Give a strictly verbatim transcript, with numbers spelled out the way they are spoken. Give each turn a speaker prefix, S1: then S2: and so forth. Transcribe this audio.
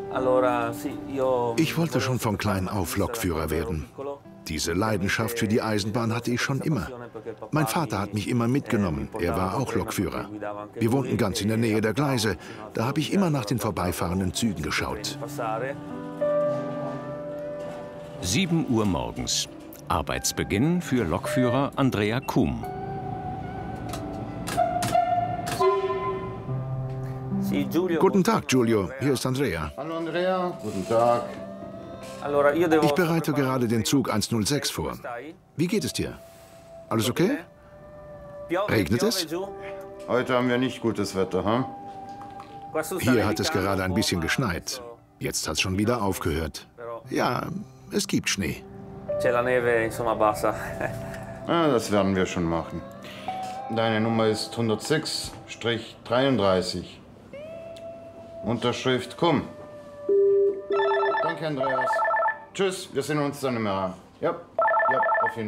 S1: Ich wollte schon von klein auf Lokführer werden. Diese Leidenschaft für die Eisenbahn hatte ich schon immer. Mein Vater hat mich immer mitgenommen, er war auch Lokführer. Wir wohnten ganz in der Nähe der Gleise, da habe ich immer nach den vorbeifahrenden Zügen geschaut.
S2: sieben Uhr morgens. Arbeitsbeginn für Lokführer Andrea Kum.
S1: Guten Tag, Giulio. Hier ist Andrea.
S3: Hallo Andrea, guten Tag.
S1: Ich bereite gerade den Zug eins null sechs vor. Wie geht es dir? Alles okay? Regnet es?
S3: Heute haben wir nicht gutes Wetter, hm?
S1: Hier hat es gerade ein bisschen geschneit. Jetzt hat es schon wieder aufgehört. Ja, es gibt Schnee.
S3: Ja, das werden wir schon machen. Deine Nummer ist hundertsechs dreiunddreißig. Unterschrift Kum. Danke, Andreas. Tschüss, wir sehen uns dann im Jahr. Ja, ja, auf jeden Fall.